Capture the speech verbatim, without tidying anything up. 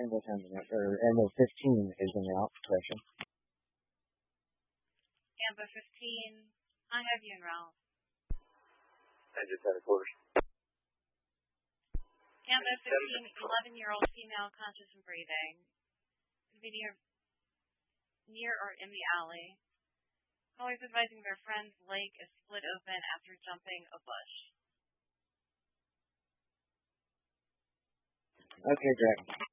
And what time is it? Or and the fifteen is in route. Correction. Amber fifteen. I have you en route. I just had a quarter. Amber fifteen, eleven-year-old female, conscious and breathing. Could be near, near or in the alley. Callers advising their friend's leg is split open after jumping a bush. Okay, great.